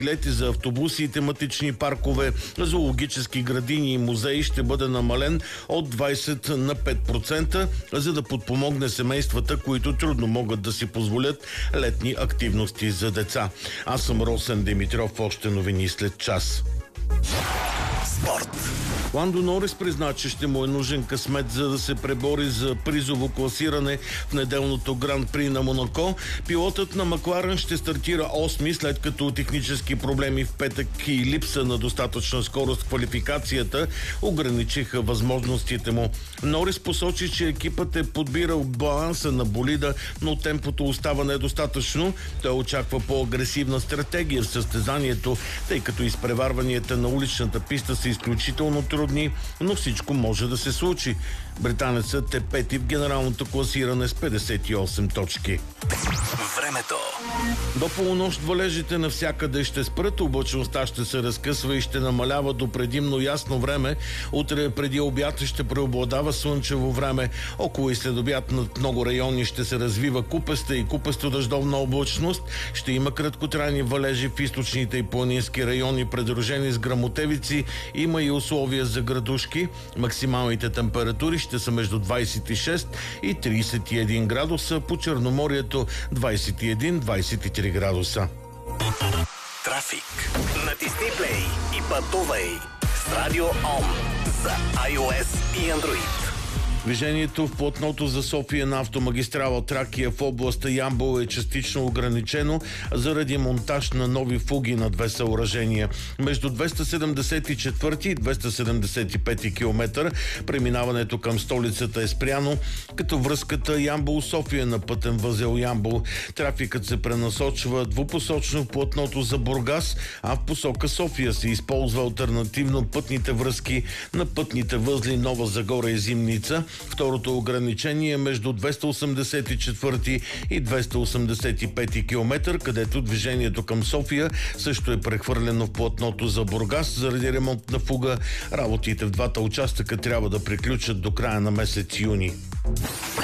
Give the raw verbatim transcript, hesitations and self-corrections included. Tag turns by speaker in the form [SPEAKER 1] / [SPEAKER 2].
[SPEAKER 1] Билети за автобуси и тематични паркове, зоологически градини и музеи ще бъде намален от двайсет на пет процента, за да подпомогне семействата, които трудно могат да си позволят летни активности за деца. Аз съм Росен Димитров, още новини след час.
[SPEAKER 2] Спорт.
[SPEAKER 1] Ландо Норис призна, че ще му е нужен късмет, за да се пребори за призово класиране в неделното Гран-при на Монако. Пилотът на Макларен ще стартира осми, след като технически проблеми в петък и липса на достатъчна скорост в квалификацията ограничиха възможностите му. Норис посочи, че екипът е подбирал баланса на болида, но темпото остава недостатъчно. Той очаква по-агресивна стратегия в състезанието, тъй като изпреварванията на уличната писта са изключително трудни, но всичко може да се случи. Британецът е пети в генералното класиране с петдесет и осем точки.
[SPEAKER 2] Времето.
[SPEAKER 1] До полунощ валежите навсякъде ще спрат, облачността ще се разкъсва и ще намалява до предимно ясно време. Утре преди обяд ще преобладава слънчево време. Около и след обяд над много райони ще се развива купеста и купесто-дъждовна облачност. Ще има краткотрайни валежи в източните и планински райони, придружени с гръмотевици. Има и условия за градушки. Максималните температури ще са между двайсет и шест и трийсет и един градуса, по Черноморието двайсет и един до двайсет и три градуса.
[SPEAKER 2] Трафик. Натисни плей и пътувай с Радио Ом за iOS и Android.
[SPEAKER 1] Движението в платното за София на автомагистрала Тракия в областта Ямбол е частично ограничено заради монтаж на нови фуги на две съоръжения. Между двеста седемдесет и четвърти и двеста седемдесет и пети километър преминаването към столицата е спряно, като връзката Ямбол-София на пътен възел Ямбол. Трафикът се пренасочва двупосочно в платното за Бургас, а в посока София се използва алтернативно пътните връзки на пътните възли Нова Загора и Зимница. Второто ограничение е между двеста осемдесет и четвърти и двеста осемдесет и пети километър, където движението към София също е прехвърлено в платното за Бургас заради ремонт на фуга. Работите в двата участъка трябва да приключат до края на месец юни.